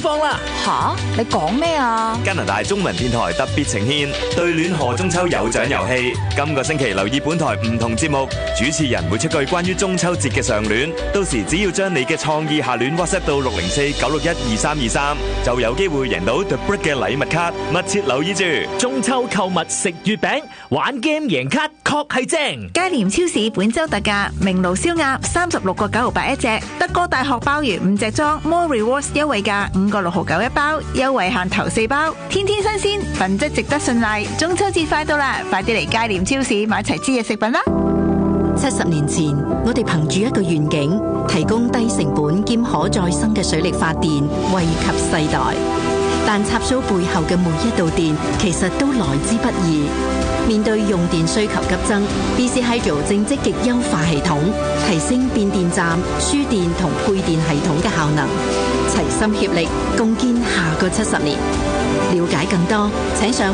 方啦。 吓？你講咩啊？ 加拿大中文電台特別呈獻對聯賀中秋有獎遊戲。今個星期留意本台唔同節目，主持人會出句關於中秋節嘅上聯，到時只要將你嘅創意下聯 WhatsApp 到604-961-2323，就有機會贏到 The Brick 嘅禮物卡。密切留意住。 中秋購物食月餅，玩 game 贏卡確係正。 佳廉超市本周特價，明爐燒鴨36個9毫8一隻，德哥大學鮑魚5隻裝 More Rewards 優惠價5個6毫9一包，優惠限頭4包，天天新鮮，品質值得信賴。中秋節快到啦，快啲嚟佳廉超市買齊支嘢食品啦 ！70年前，我哋憑住一個願景，提供低成本兼可再生嘅水力發電，惠及世代。但插蘇背後嘅每一道電，其實都來之不易。面對用電需求急增 ，BC Hydro 正積極優化系統，提升變電站、輸電同配電系統嘅效能，齊心協力，共建下個70年。了解更多，請上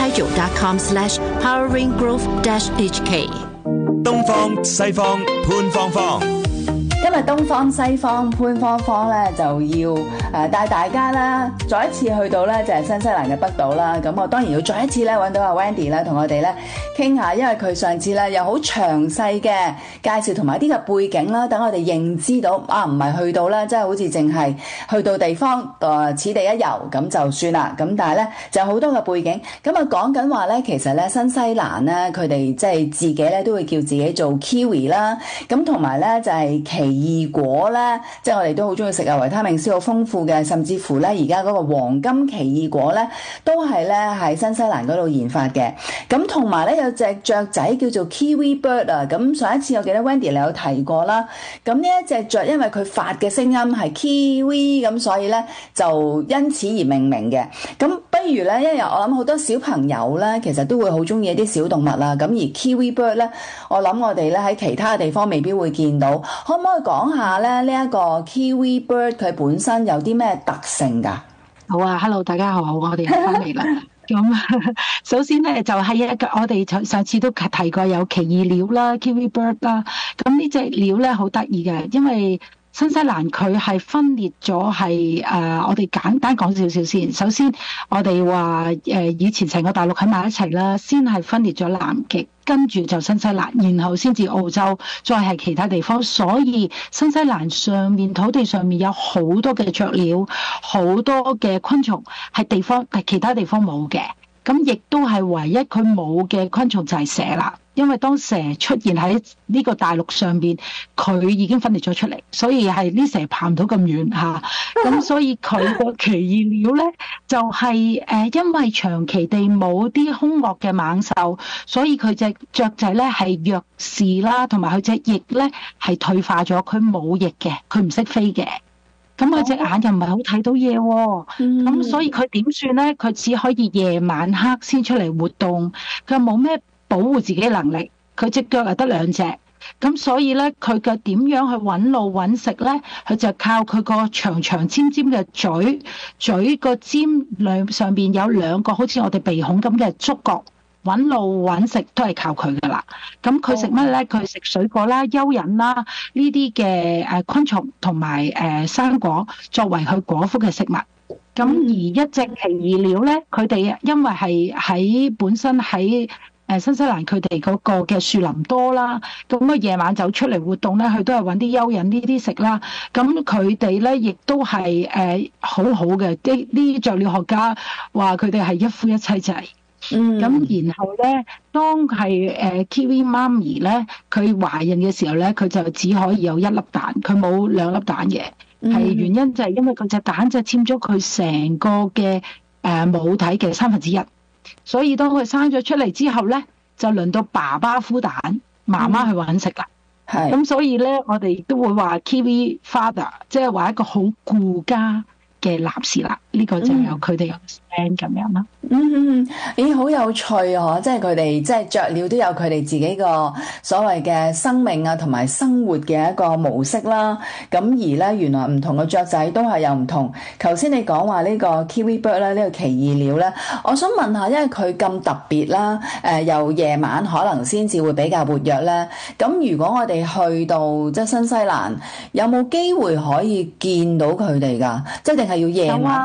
bchydro.com/poweringgrowth-hk。 東方西方潘芳芳。 今日東方西方潘芳芳咧就要帶大家啦，再一次去到咧就係新西蘭嘅北島啦。咁我當然要再一次咧揾到阿 Wendy 咧，同我哋咧傾下，因為佢上次咧有好詳細嘅介紹同埋啲嘅背景啦，等我哋認知到啊，唔係去到咧，即係好似淨係去到地方此地一遊咁就算啦。咁但係咧就有好多嘅背景。咁啊講緊話咧，其實咧新西蘭咧佢哋即係自己咧都會叫自己做 Kiwi 啦。咁同埋咧就係奇異果咧，即係我哋都好中意食啊，維他命 C 好豐富嘅，甚至乎咧而家嗰個黃金奇異果咧，都係咧喺新西蘭嗰度研發嘅。咁同埋咧有隻雀仔叫做 Kiwi Bird 啊，咁上一次我記得 Wendy 你有提過啦。咁呢一隻雀因為佢發嘅聲音係 Kiwi， 咁所以咧就因此而命名嘅。咁不如咧，因為我諗好多小朋友咧，其實都會好中意一啲小動物啦。咁而 Kiwi Bird 咧，我諗我哋咧喺其他嘅地方未必會見到，可唔可以講下咧呢一個 Kiwi Bird 佢本身有啲咩特性㗎？ 好啊 ，Hello， 大家好，我哋又翻嚟啦。咁首先咧就係一個我哋上次都提過有奇異鳥啦 ，Kiwi Bird 啦。咁呢隻鳥咧好得意嘅，因為新西蘭佢係分裂咗係我哋簡單講少少先。首先我哋話以前成個大陸喺埋一齊啦，先係分裂咗南極，跟住就新西蘭，然後先至澳洲，再係其他地方。所以新西蘭上面土地上面有好多嘅雀鳥，好多嘅昆蟲係其他地方冇嘅。咁亦都係唯一佢冇嘅昆蟲就係蛇啦。因為當蛇出現喺呢個大陸上邊，佢已經分裂咗出嚟，所以係呢蛇爬唔到咁遠嚇。咁所以佢個奇異鳥咧，就係因為長期地冇啲兇惡嘅猛獸，所以佢隻雀仔咧係弱視啦，同埋佢隻翼咧係退化咗，佢冇翼嘅，佢唔識飛嘅。咁佢隻眼又唔係好睇到嘢喎，咁所以佢點算咧？佢只可以夜晚黑先出嚟活動，佢冇咩保護自己嘅能力，佢隻腳又得2隻，咁所以咧佢嘅點樣去揾路揾食咧？佢就靠佢個長長尖尖嘅嘴個尖上邊有2個好似我哋鼻孔咁嘅觸角，揾路揾食都係靠佢噶啦。咁佢食乜咧？佢食水果啦、蚯蚓啦呢啲嘅昆蟲同埋生果作為佢果腹嘅食物。咁而一隻奇異鳥咧，佢哋因為係喺本身喺新西蘭佢哋嗰個嘅樹林多啦，咁佢夜晚走出嚟活動咧，佢都係揾啲蚯蚓呢啲食啦。咁佢哋咧亦都係好好嘅，啲雀鳥學家話佢哋係一夫一妻制。咁然後咧，當係Kiwi 媽咪咧，佢懷孕嘅時候咧，佢就只可以有1粒蛋，佢冇2粒蛋嘅。係原因就係因為佢隻蛋就佔咗佢成個嘅母體嘅1/3，所以當佢生咗出嚟之後咧，就輪到爸爸孵蛋，媽媽去搵食啦。咁所以咧，我哋都會話 Kiwi father， 即係話一個好顧家嘅男士啦。呢個就有佢哋有 stand 咁樣啦。 咦，好有趣啊！即係佢哋即係雀鳥都有佢哋自己個所謂嘅生命啊，同埋生活嘅一個模式啦。咁而咧，原來唔同嘅雀仔都係有唔同。頭先你講話呢個 Kiwi Bird 咧，呢個奇異鳥咧，我想問下，因為佢咁特別啦，由夜晚可能先至會比較活躍咧。咁如果我哋去到即係新西蘭，有冇機會可以見到佢哋㗎？即係定係要夜晚？